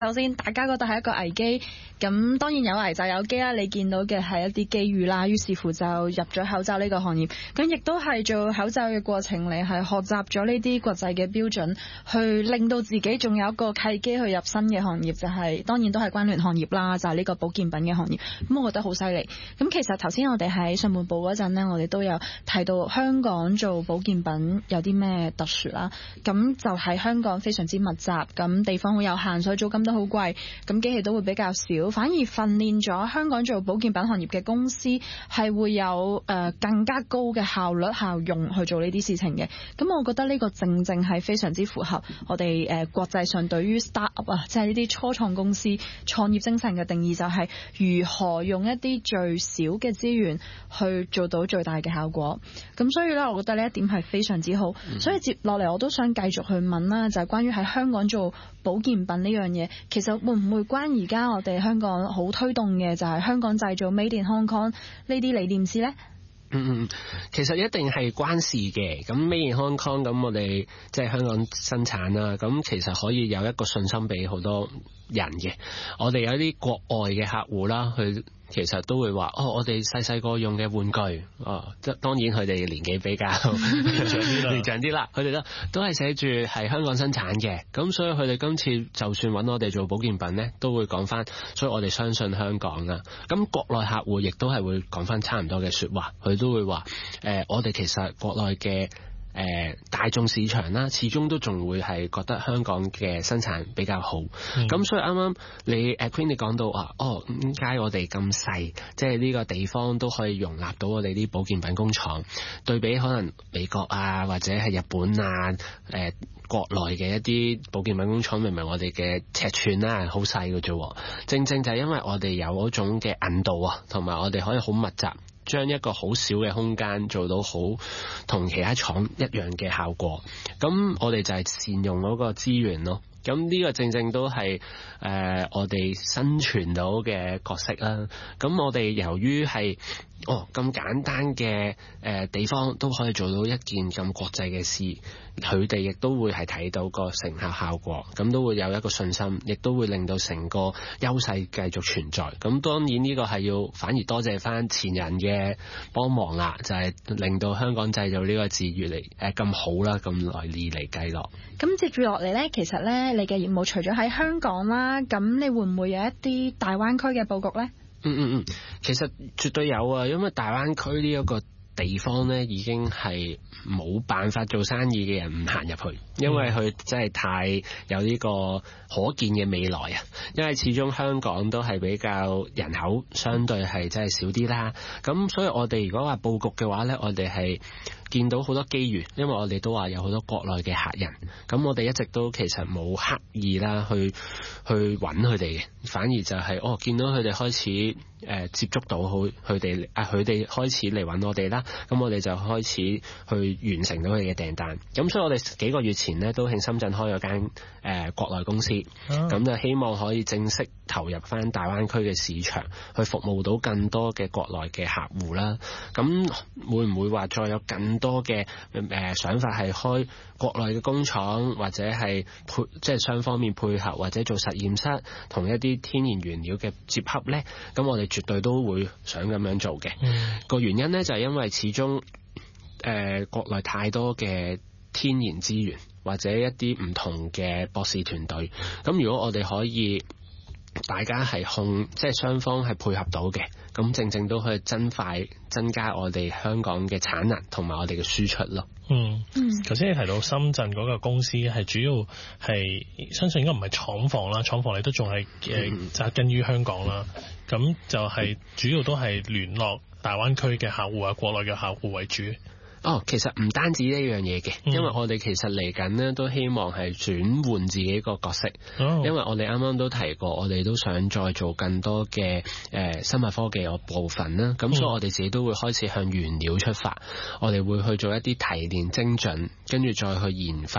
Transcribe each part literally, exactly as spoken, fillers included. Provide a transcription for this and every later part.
首先，大家覺得係一個危機，咁當然有危就有機啦。你見到嘅係一啲機遇啦，於是乎就入咗口罩呢個行業。咁亦都係做口罩嘅過程，你係學習咗呢啲國際嘅標準，去令到自己仲有一個契機去入新嘅行業，就係、是、當然都係關聯行業啦，就係、是、呢個保健品嘅行業。咁我覺得好犀利。咁其實頭先我哋喺上半部嗰陣呢，我哋都有提到香港做保健品有啲咩特殊啦。咁就係香港非常之密集，咁地方好有限，所以租金都好貴，咁機器都會比較少，反而訓練咗香港做保健品行業嘅公司係會有誒更加高嘅效率效用去做呢啲事情嘅。咁我覺得呢個正正係非常之符合我哋誒國際上對於 startup 啊，即係呢啲初創公司創業精神嘅定義，就係如何用一啲最少嘅資源去做到最大嘅效果。咁所以咧，我覺得呢一點係非常之好。所以接落嚟我都想繼續去問啦，就係關於喺香港做保健品呢樣嘢，其實會唔會關而家我哋香港好推動嘅就係香港製造 Made in Hong Kong 呢啲理念事呢？ 嗯嗯，其實一定係關事嘅。咁 Made in Hong Kong，咁我哋即係香港生產啦。咁其實可以有一個信心俾好多人嘅。我哋有啲國外嘅客戶啦，佢其實都會話：哦，我哋細細個用嘅玩具，哦，即當然佢哋年紀比較年長啲啦，年長啲啦，佢哋咧都係寫住係香港生產嘅。咁所以佢哋今次就算揾我哋做保健品呢，都會講翻，所以我哋相信香港啦。咁國內客戶亦都係會講翻差唔多嘅説話，佢都會話：誒、呃，我哋其實國內嘅。誒、呃、大眾市場啦，始終都仲會係覺得香港嘅生產比較好。咁、嗯、所以啱啱你誒 Queen 你講到啊，哦，點解我哋咁細，即係呢個地方都可以容納到我哋啲保健品工廠，對比可能美國啊或者係日本啊誒、呃、國內嘅一啲保健品工廠，明明我哋嘅尺寸啦好細嘅啫，正正就係因為我哋有嗰種嘅韌度啊，同埋我哋可以好密集。將一個好小嘅空間做到好同其他廠一樣嘅效果，咁我哋就係善用嗰個資源咯。咁呢個正正都係誒、呃、我哋生存到嘅角色啦。咁我哋由於係哦咁簡單嘅誒、呃、地方都可以做到一件咁國際嘅事，佢哋亦都會係睇到個成效效果，咁都會有一個信心，亦都會令到成個優勢繼續存在。咁當然呢個係要反而多謝翻前人嘅幫忙啦，就係、是、令到香港製造呢個字越嚟誒咁好啦，咁耐以嚟計落。 咁接住落嚟呢，其實呢，你嘅業務除咗喺香港啦，咁你會唔會有一啲大灣區嘅佈局呢？ 嗯嗯嗯，其實絕對有啊，因為大灣區呢一個地方呢，已經係冇辦法做生意嘅人唔行入去，因為佢真係太有呢個可見嘅未來啊！因為始終香港都係比較人口相對係真係少啲啦，咁所以我哋如果話佈局嘅話呢，我哋係見到好多機遇，因為我哋都話有好多國內嘅客人，咁我哋一直都其實冇刻意啦去去揾佢哋嘅，反而就係、是、哦見到佢哋開始誒、呃、接觸到好佢哋啊，佢哋開始嚟揾我哋啦，咁我哋就開始去完成到佢哋嘅訂單。咁所以我哋幾個月前呢，都喺深圳開咗間誒國內公司，咁、啊、就希望可以正式投入翻大灣區嘅市場，去服務到更多嘅國內嘅客戶啦。咁會唔會話再有更多嘅誒、呃、想法係開國內嘅工廠，或者係配即係雙方面配合，或者做實驗室同一啲天然原料嘅結合呢？咁我哋絕對都會想咁樣做嘅。個、嗯、原因呢，就係、是、因為始終誒、呃、國內太多嘅天然資源，或者一啲唔同嘅博士團隊。咁如果我哋可以大家係控，即係雙方係配合到嘅，咁正正都可以增快增加我哋香港嘅產能同埋我哋嘅輸出咯。 嗯，頭先你提到深圳嗰個公司係主要係相信應該唔係廠房啦，廠房你都仲係誒紮根於香港啦，咁就係主要都係聯絡大灣區嘅客戶啊，國內嘅客戶為主。 哦，其實唔單止呢樣嘢嘅，因為我哋其實嚟緊呢都希望係轉換自己個角色，哦、因為我哋啱啱都提過，我哋都想再做更多嘅誒、呃、生物科技嘅部分啦，咁、嗯、所以我哋自己都會開始向原料出發，我哋會去做一啲提煉精準，跟住再去研發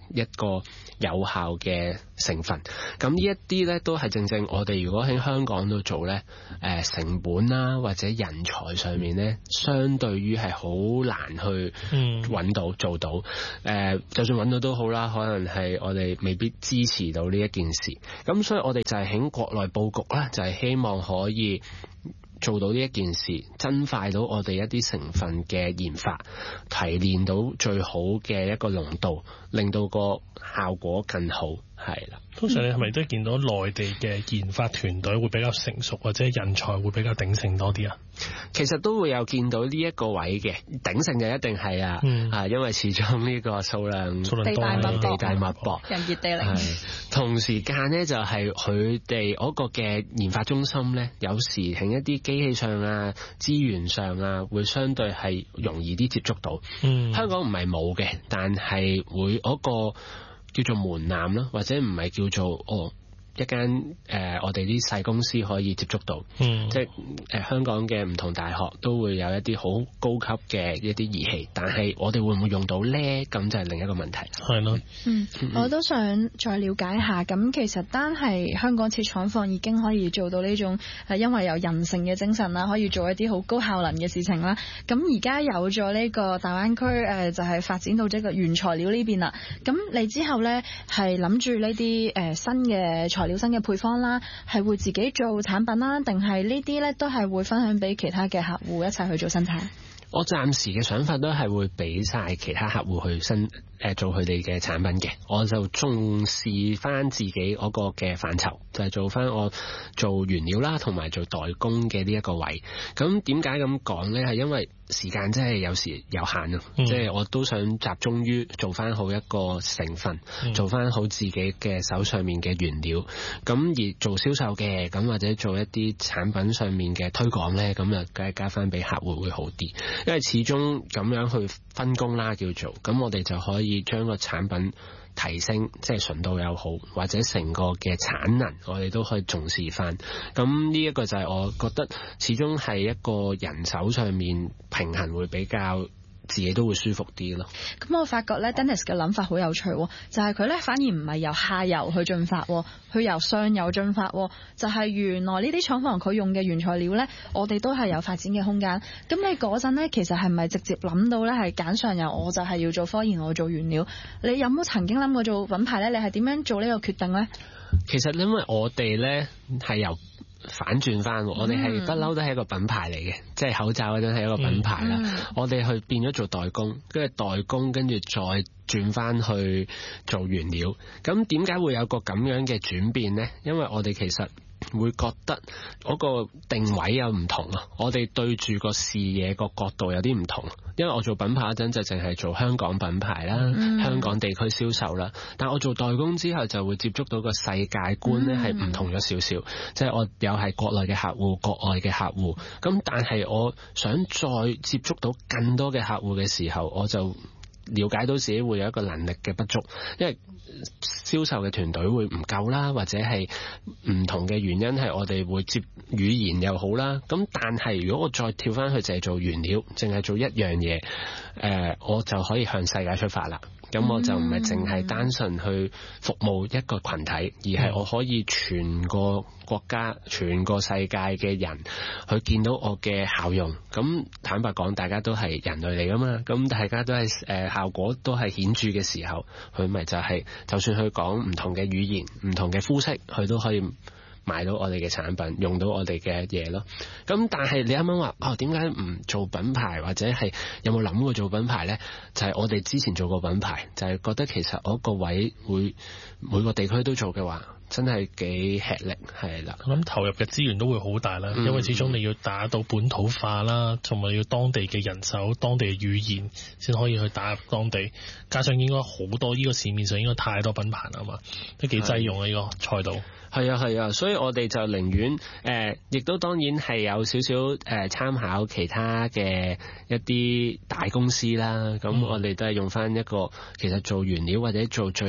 一個有效嘅成分。咁呢一啲咧都係正正我哋如果喺香港度做咧，誒成本啦或者人才上面咧，相對於係好難去揾到做到。誒就算揾到都好啦，可能係我哋未必支持到呢一件事。咁所以我哋就係喺國內佈局啦，就係希望可以做到呢一件事，增快到我哋一啲成分嘅研發，提煉到最好嘅一個濃度，令到個效果更好，係啦。 通常你係咪都見到內地嘅研發團隊會比較成熟，或者人才會比較鼎盛多啲啊？ 其實都會有見到呢一個位嘅鼎盛就一定係啊，嗯、啊，因為始終呢個數量地大物博， 地大物博， 人傑地靈。 同時間呢，就係佢哋嗰個嘅研發中心呢，有時喺一啲機器上啊、資源上啊，會相對係容易啲接觸到。嗯、香港唔係冇嘅，但係會嗰個叫做門檻啦，或者唔係叫做哦。一間誒、呃，我哋啲細公司可以接觸到，嗯、即係誒、呃、香港嘅唔同大學都會有一啲好高級嘅一啲儀器，但係我哋會唔會用到咧？咁就係另一個問題。係咯， 嗯，我都想再了解下。咁其實單係香港設廠房已經可以做到呢種係因為有人性嘅精神啦，可以做一啲好高效能嘅事情啦。咁而家有咗呢個大灣區誒，就係、是、發展到呢個原材料呢邊啦。咁你之後咧係諗住呢啲誒新嘅材料新嘅配方啦，係會自己做產品啦，定係呢啲咧都係會分享俾其他嘅客戶一齊去做生產？ 我暫時嘅想法都係會俾晒其他客戶去生誒做佢哋嘅產品嘅，我就重視翻自己嗰個嘅範疇，就係、是、做翻我做原料啦，同埋做代工嘅呢一個位。咁點解咁講呢？係因為時間真係有時有限啊，即係、嗯、我都想集中於做翻好一個成分，嗯、做翻好自己嘅手上面嘅原料。咁而做銷售嘅，咁或者做一啲產品上面嘅推廣呢，咁啊梗係加翻俾客戶會好啲，因為始終咁樣去分工啦，叫做咁我哋就可以將個產品提升，即係純度又好，或者成個嘅產能，我哋都可以重視翻。咁呢一個就係我覺得始終係一個人手上面平衡會比較自己都會舒服啲咯。 咁我發覺咧 Dennis 嘅諗法好有趣，就係佢咧反而唔係由下游去進發，佢由上游進發，就係、是、原來呢啲廠房佢用嘅原材料咧，我哋都係有發展嘅空間。咁你嗰陣咧，其實係咪直接諗到咧係揀上游，我就係要做科研，我做原料？你有冇曾經諗過做品牌咧？你係點樣做呢個決定咧？ 其實因為我哋咧係由反轉翻，嗯、我哋係不嬲都係一個品牌嚟嘅，即係口罩嗰陣係一個品牌啦。嗯、我哋去變咗做代工，跟住代工，跟住再轉翻去做原料。咁點解會有個咁樣嘅轉變呢？因為我哋其實會覺得嗰個定位有唔同啊，我哋對住個視野個角度有啲唔同。因為我做品牌嗰陣就淨係做香港品牌啦，嗯、香港地區銷售啦，但我做代工之後就會接觸到個世界觀咧係唔同咗少少，即係、嗯、我有係國內嘅客戶，國外嘅客戶，咁但係我想再接觸到更多嘅客戶嘅時候，我就了解到自己會有一個能力嘅不足，因為銷售嘅團隊會唔夠啦，或者係唔同嘅原因係我哋會接語言又好啦。咁但係如果我再跳翻去淨係做原料，淨係做一樣嘢，誒、呃，我就可以向世界出發啦。咁我就唔係淨係單純去服務一個群體，而係我可以全個國家、全個世界嘅人去見到我嘅效用。咁坦白講，大家都係人類嚟噶嘛，咁大家都係誒、呃、效果都係顯著嘅時候，佢咪就係、是、就算佢講唔同嘅語言、唔同嘅膚色，佢都可以買到我哋嘅產品，用到我哋嘅嘢咯。咁但係你啱啱話哦，點解唔做品牌，或者係有冇諗過做品牌呢？就係、是、我哋之前做過品牌，就係、是、覺得其實嗰個位會每個地區都做嘅話，真係幾吃力，係啦。 我諗投入嘅資源都會好大啦，嗯、因為始終你要打到本土化啦，同埋要當地嘅人手、當地嘅語言先可以去打入當地。加上應該好多呢、這個市面上應該太多品牌啦嘛，都幾擠用啊呢個賽道。 係啊係啊，所以我哋就寧願誒，亦、呃、都當然係有少少誒參考其他嘅一啲大公司啦。咁、嗯、我哋都係用翻一個其實做原料或者做最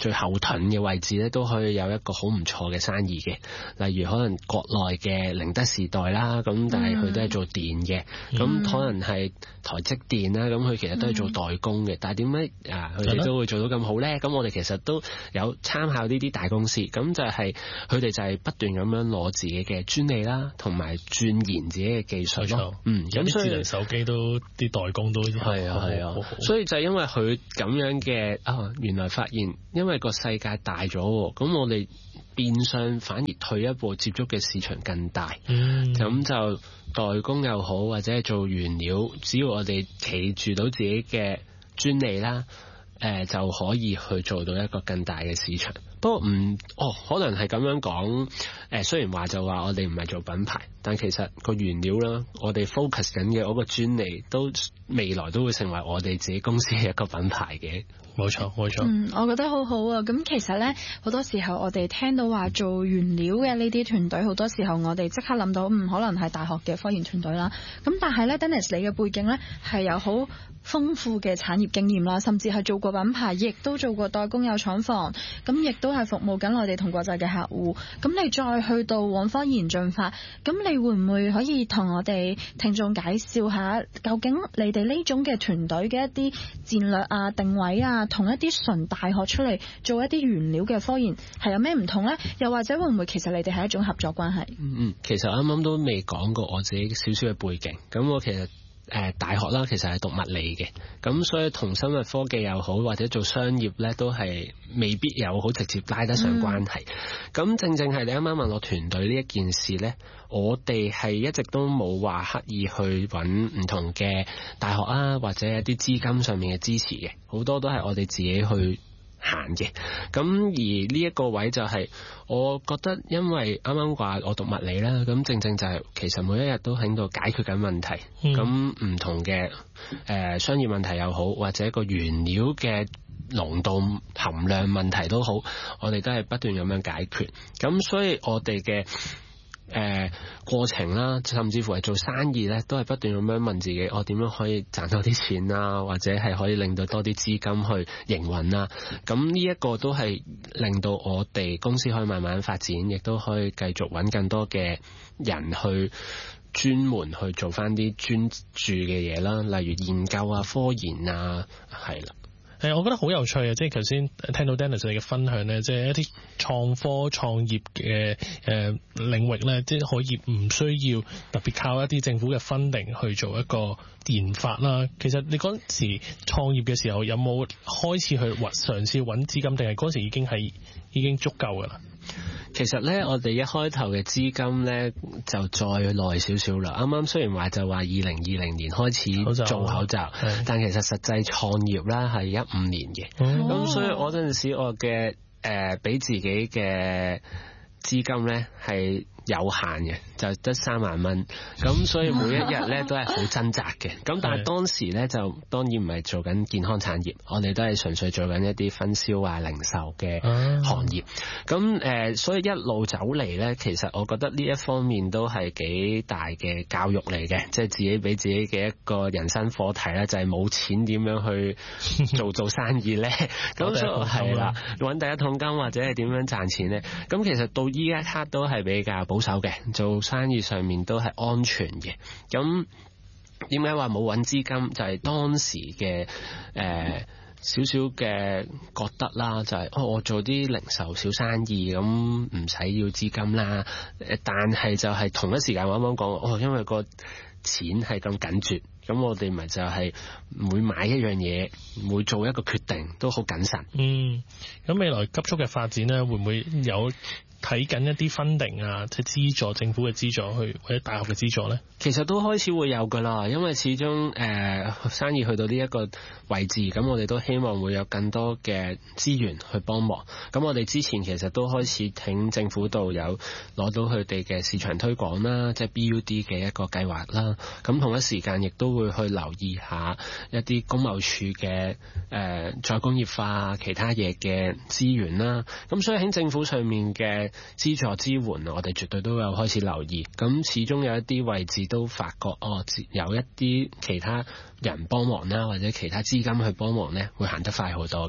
最後盾嘅位置咧，都可以有一個好唔錯嘅生意嘅。例如可能國內嘅寧德時代啦，咁但係佢都係做電嘅，咁、嗯、可能係台積電啦，咁佢其實都係做代工嘅。嗯、但係點解啊佢哋都會做到咁好咧？咁我哋其實都有參考呢啲大公司，咁就係佢哋就係不斷咁樣攞自己嘅專利啦，同埋鑽研自己嘅技術咯。嗯，咁所以智能手機都啲代工都係啊係啊，所以就係因為佢咁樣嘅啊，原來發現因為個世界大咗，咁我哋變相反而退一步，接觸嘅市場更大。咁、嗯、就代工又好，或者係做原料，只要我哋企住到自己嘅專利啦，誒、呃、就可以去做到一個更大嘅市場。不過唔哦，可能係咁樣講。誒、呃，雖然話就話我哋唔係做品牌，但其實個原料啦，我哋 focus 緊嘅嗰個專利，都未來都會成為我哋自己公司嘅一個品牌嘅。冇錯，冇錯。 嗯，我覺得好好啊。咁其實咧，好多時候我哋聽到話做原料嘅呢啲團隊，好多時候我哋即刻諗到，嗯，可能係大學嘅科研團隊啦。咁但係咧 Dennis 你嘅背景咧係有好豐富嘅產業經驗啦，甚至係做過品牌，亦都做過代工有廠房，咁亦都係服務緊內地同國際嘅客戶。咁你再去到往科研進發，咁你會唔會可以同我哋聽眾介紹下，究竟你哋呢種嘅團隊嘅一啲戰略啊、定位啊，同一啲純大學出嚟做一啲原料嘅科研係有咩唔同呢？又或者會唔會其實你哋係一種合作關係？ 嗯嗯，其實啱啱都未講過我自己少少嘅背景。咁我其實誒、呃、大學啦，其實係讀物理嘅，咁所以同生物科技又好，或者做商業咧，都係未必有好直接拉得上關係。咁、嗯、正正係你啱啱問我團隊呢一件事咧，我哋係一直都冇話刻意去揾唔同嘅大學啊，或者一啲資金上面嘅支持嘅，好多都係我哋自己去行嘅。咁而呢一個位就係、是、我覺得，因為啱啱話我讀物理啦，咁正正就係其實每一日都喺度解決緊問題。咁唔、嗯、同嘅誒、呃、商業問題又好，或者個原料嘅濃度含量問題都好，我哋都係不斷咁樣解決。咁所以我哋嘅誒、呃、過程啦，甚至乎係做生意咧，都係不斷咁樣問自己，我點樣可以賺多啲錢啊，或者係可以令到多啲資金去營運啊。咁呢一個都係令到我哋公司可以慢慢發展，亦都可以繼續揾更多嘅人去專門去做翻啲專注嘅嘢啦，例如研究啊、科研啊，係啦。 誒，我覺得好有趣啊！即係頭先聽到 Dennis 你嘅分享咧，即係一啲創科創業嘅誒領域咧，即係可以唔需要特別靠一啲政府嘅 funding 去做一個研發啦。其實你嗰時創業嘅時候，有冇開始去揾嘗試揾資金，定係嗰時已經係已經足夠㗎啦？ 其實咧，我哋一開頭嘅資金咧就再耐少少啦。啱啱雖然話就話二零二零年開始做口罩，但其實實際創業啦係一五年嘅。咁、哦、所以我嗰陣時我嘅誒俾自己嘅資金咧係有限嘅，就得三萬蚊，咁所以每一日咧都係好掙扎嘅。咁但係當時咧就當然唔係做緊健康產業，我哋都係純粹做緊一啲分銷啊、零售嘅行業。咁誒、呃，所以一路走嚟咧，其實我覺得呢一方面都係幾大嘅教育嚟嘅，即係自己俾自己嘅一個人生課題咧，就係冇錢點樣去做做生意咧。咁所以係啦，揾第一桶金或者係點樣賺錢咧？咁其實到依家刻都係比較保守嘅，做生意上面都係安全嘅。咁點解話冇揾資金？就係、是、當時嘅誒少少嘅覺得啦，就係、是、哦，我做啲零售小生意咁唔使要資金啦。誒，但係就係同一時間我啱啱講，哦，因為個錢係咁緊絀，咁我哋咪就係每買一樣嘢，每做一個決定都好謹慎。嗯， 咁未來急速嘅發展咧，會唔會有睇緊一啲 funding 啊，即係資助，政府嘅資助去或者大學嘅資助咧？ 其實都開始會有噶啦，因為始終誒、呃、生意去到呢一個位置，咁我哋都希望會有更多嘅資源去幫忙。咁我哋之前其實都開始喺政府度有攞到佢哋嘅市場推廣啦，即係 B U D 嘅一個計劃啦。咁同一時間亦都會去留意下一啲工貿署嘅誒再工業化其他嘢嘅資源啦。咁所以喺政府上面嘅資助支援，我哋絕對都有開始留意。咁始終有一啲位置都發覺哦，有一啲其他人幫忙啦，或者其他資金去幫忙咧，會行得快好多嘅。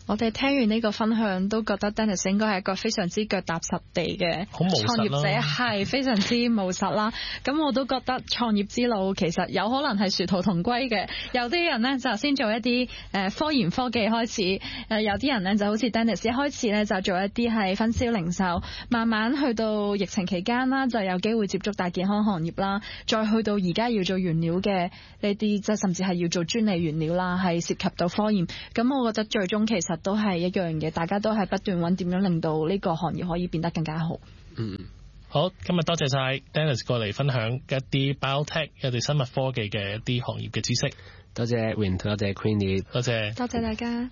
我哋聽完呢個分享都覺得 Dennis 應該係一個非常之腳踏實地嘅創業者，係非常之務實啦。咁我都覺得創業之路其實有可能係殊途同歸嘅。有啲人呢就先做一啲誒科研科技開始，誒有啲人呢就好似 Dennis 一開始呢就做一啲係分銷零售，慢慢去到疫情期間啦，就有機會接觸大健康行業啦，再去到而家要做原料嘅呢啲，即係甚至係要做專利原料啦，係涉及到科研。咁我覺得最終其實都係一樣嘅，大家都係不斷揾點樣令到呢個行業可以變得更加好。 嗯， 好，今日多謝晒 Dennis 過嚟分享一啲 biotech 一啲生物科技嘅一啲行業嘅知識。 多謝 Win， 多謝 Queenie， 多謝多謝大家。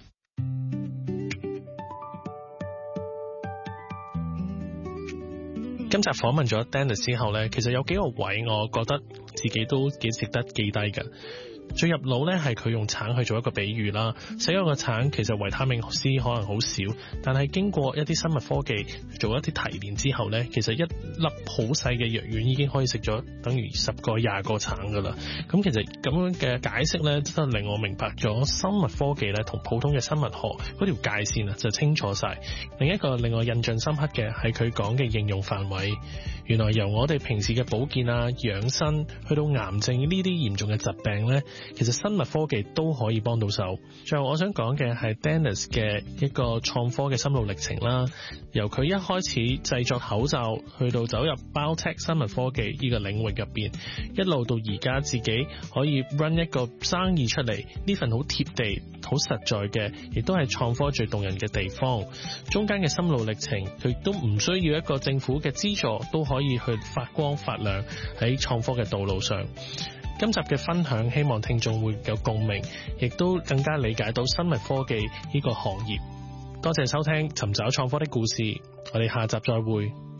今集訪問咗 Dennis 之後呢，其實有幾個位我覺得自己都幾值得記低嘅。最入腦呢係佢用橙去做一個比喻啦，食一個橙其實維他命 C 可能好少，但係經過一啲生物科技做一啲提煉之後呢，其實一粒好細嘅藥丸已經可以食咗等於十個廿個橙噶啦。咁其實咁樣嘅解釋呢，真係令我明白咗生物科技呢同普通嘅生物學嗰條界線啊就清楚晒。另一個令我印象深刻嘅係佢講嘅應用範圍，原來由我哋平時嘅保健啊、養生去到癌症呢啲嚴重嘅疾病呢，其實生物科技都可以幫到手。最後我想講嘅係 Dennis 嘅一個創科嘅心路歷程啦，由佢一開始製作口罩，去到走入 biotech 生物科技呢個領域入邊，一路到而家自己可以 run 一個生意出嚟，呢份好貼地、好實在嘅，亦都係創科最動人嘅地方。中間嘅心路歷程，佢都唔需要一個政府嘅資助，都可以去發光發亮喺創科嘅道路上。今集嘅分享，希望聽眾會有共鳴，亦都更加理解到生物科技呢個行業。多謝收聽《尋找創科的故事》，我哋下集再會。